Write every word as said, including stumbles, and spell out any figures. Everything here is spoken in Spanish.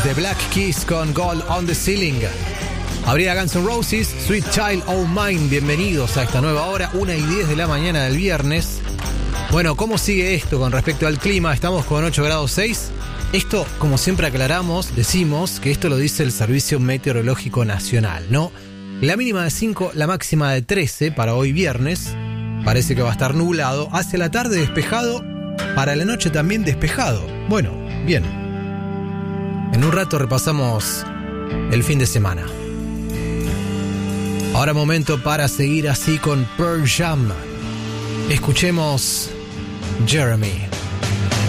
The Black Keys con Gold on the Ceiling. Habría Guns N' Roses, Sweet Child O' Mine. Bienvenidos a esta nueva hora, una y diez de la mañana del viernes. Bueno, ¿cómo sigue esto con respecto al clima? Estamos con ocho grados seis. Esto, como siempre aclaramos, decimos que esto lo dice el Servicio Meteorológico Nacional, ¿no? La mínima de cinco, la máxima de trece para hoy viernes. Parece que va a estar nublado. Hacia la tarde despejado, para la noche también despejado. Bueno, bien. En un rato repasamos el fin de semana. Ahora momento para seguir así con Pearl Jam. Escuchemos Jeremy.